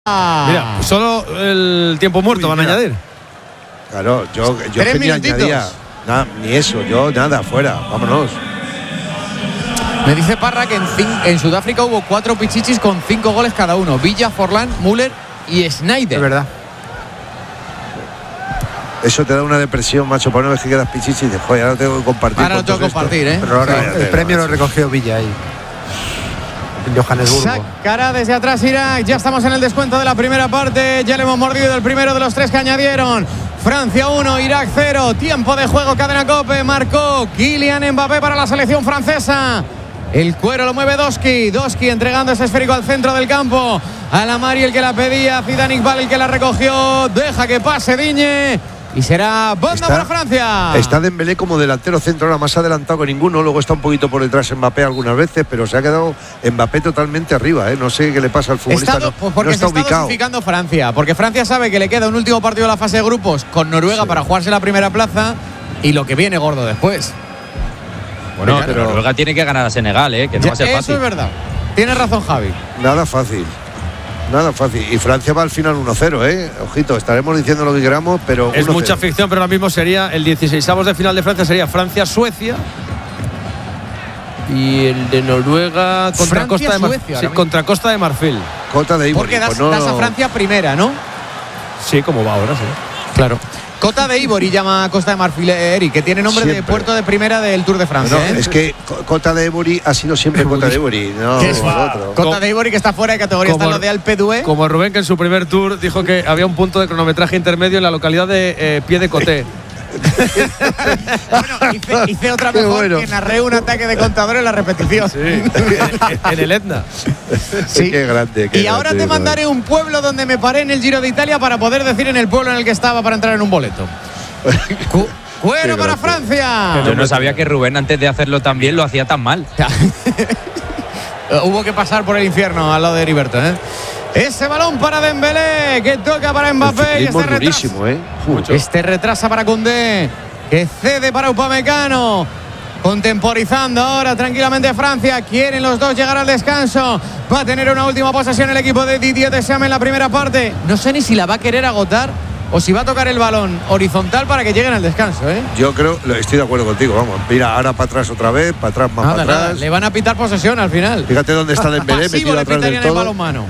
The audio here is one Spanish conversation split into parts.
Mira, solo el tiempo muerto van a añadir. Claro, yo 3 que ni minutitos. añadía nada, ni eso, yo nada, fuera, vámonos. Me dice Parra que en Sudáfrica hubo 4 pichichis con 5 goles cada uno. Villa, Forlán, Müller y Sneijder. Es verdad. Eso te da una depresión, macho, por una vez que quedas pichichi y dices, joder, ahora tengo que compartir. Ahora lo con tengo que todos compartir, estos. ¿eh? Pero ahora Cállate, el premio macho. lo recogió Villa ahí. En Johannesburgo. Sacará desde atrás Irak. Ya estamos en el descuento de la primera parte. Ya le hemos mordido el primero de los 3 que añadieron. Francia 1, Irak 0. Tiempo de juego, cadena COPE. Marcó Kylian Mbappé para la selección francesa. El cuero lo mueve Doski entregando ese esférico al centro del campo. A la Mari el que la pedía. Zidane Iqbal el que la recogió. Deja que pase Digne. Y será banda para Francia. Está Dembélé como delantero centro, ahora más adelantado que ninguno. Luego está un poquito por detrás Mbappé algunas veces, pero se ha quedado Mbappé totalmente arriba, ¿eh? No sé qué le pasa al futbolista. Porque no está se está ubicado. dosificando Francia. Porque Francia sabe que le queda un último partido de la fase de grupos con Noruega para jugarse la primera plaza. Y lo que viene gordo después. Bueno, Pero- pero Noruega tiene que ganar a Senegal, que no va a ser Eso fácil. es verdad. Tienes razón, Javi. Nada fácil. Nada fácil. Y Francia va al final 1-0, ¿eh? Ojito, estaremos diciendo lo que queramos, pero Es 1-0. mucha ficción, pero ahora mismo sería el 16avos de final de Francia, sería Francia-Suecia. Y el de Noruega contra Francia-Suecia, ahora sí, mismo. contra Costa de Marfil. Cota de Ivory. Porque das, pues no- das a Francia primera, ¿no? Sí, como va ahora, sí. Claro. Cota de Ivory llama a Costa de Marfil, Eric, que tiene nombre de Siempre. puerto de primera del Tour de Francia. No, ¿eh? es que Cota de Ivory ha sido siempre Cota de Ivory, no ¿Qué es? otro. Cota de Ivory que está fuera de categoría. Está en lo de Alpe d'Huez. Como Rubén, que en su primer tour dijo que había un punto de cronometraje intermedio en la localidad de Pie de Coté. Bueno, hice otra Qué mejor, bueno. que narré un ataque de contador en la repetición. En el Etna. Sí. Qué grande. Y ahora te mandaré un pueblo donde me paré en el Giro de Italia para poder decir en el pueblo en el que estaba para entrar en un boleto. Cuero para Francia. Yo no sabía que Rubén, antes de hacerlo tan bien, lo hacía tan mal. Hubo que pasar por el infierno al lado de Heriberto, ¿eh? Ese balón para Dembélé, que toca para Mbappé. Y Es durísimo, ¿eh? Este retrasa para Koundé, que cede para Upamecano. Contemporizando ahora tranquilamente Francia. Quieren los dos llegar al descanso. Va a tener una última posesión el equipo de Didier Deschamps en la primera parte. No sé ni si la va a querer agotar o si va a tocar el balón horizontal para que lleguen al descanso, ¿eh? Yo creo, estoy de acuerdo contigo, vamos. Mira, ahora para atrás otra vez, para atrás más para Nada, atrás. le van a pitar posesión al final. Fíjate dónde está Dembélé, Pasivo metido le atrás del pitarían el todo. balonmano.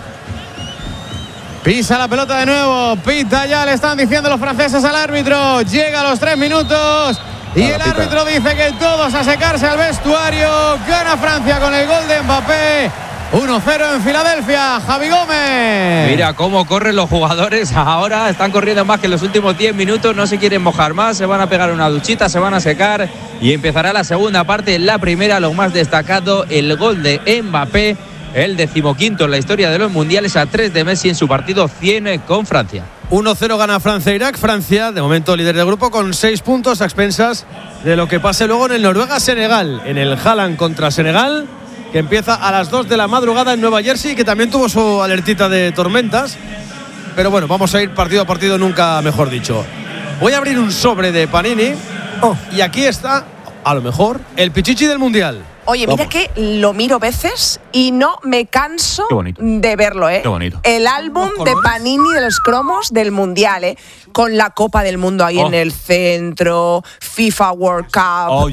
Pisa la pelota de nuevo. Pita ya, le están diciendo los franceses al árbitro. Llega a los 3 minutos. Y Nada, el pita. árbitro dice que todos a secarse al vestuario. Gana Francia con el gol de Mbappé. 1-0 en Filadelfia. Javi Gómez. Mira cómo corren los jugadores ahora. Están corriendo más que en los últimos 10 minutos. No se quieren mojar más. Se van a pegar una duchita, se van a secar. Y empezará la segunda parte. En la primera, lo más destacado, el gol de Mbappé. El 15º en la historia de los mundiales, a 3 de Messi en su partido 100 con Francia. 1-0 gana Francia-Irak. Francia, de momento líder del grupo, con 6 puntos a expensas de lo que pase luego en el Noruega-Senegal. En el Haaland contra Senegal, que empieza a las 2 de la madrugada en Nueva Jersey, que también tuvo su alertita de tormentas. Pero bueno, vamos a ir partido a partido, nunca mejor dicho. Voy a abrir un sobre de Panini. Y aquí está, a lo mejor, el pichichi del Mundial. Oye, mira Vamos. que lo miro veces y no me canso Qué bonito. de verlo, ¿eh? Qué bonito. El álbum de Panini de los cromos del Mundial, ¿eh? Con la Copa del Mundo ahí en el centro, FIFA World Cup Oh, yes.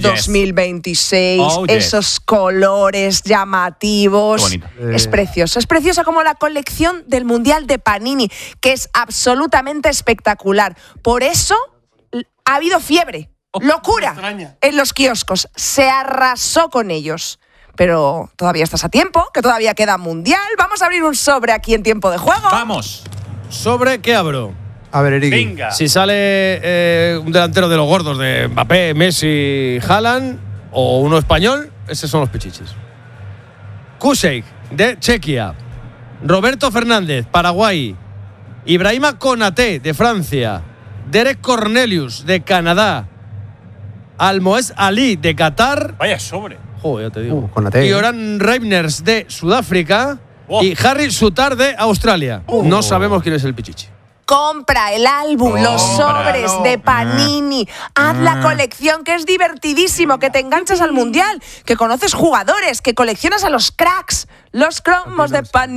2026, Oh, yes. esos colores llamativos. Qué bonito. Es preciosa como la colección del Mundial de Panini, que es absolutamente espectacular. Por eso ha habido fiebre. Locura en los kioscos. Se arrasó con ellos. Pero todavía estás a tiempo, que todavía queda Mundial. Vamos a abrir un sobre aquí en tiempo de juego. Vamos. ¿Sobre qué abro? A ver, Eric. Venga. Si sale un delantero de los gordos de Mbappé, Messi, Haaland o uno español, esos son los pichichis. Kušejk, de Chequia. Roberto Fernández, Paraguay. Ibrahima Konaté, de Francia. Derek Cornelius, de Canadá. Almoez Ali, de Qatar. Vaya sobre. Joder, ya te digo. Konaté. Y Oran Reimers, de Sudáfrica. Oh. Y Harry Sutar, de Australia. No sabemos quién es el pichichi. Compra el álbum, los sobres de Panini. Haz la colección, que es divertidísimo, que te enganchas al Mundial, que conoces jugadores, que coleccionas a los cracks. Los cromos de Panini.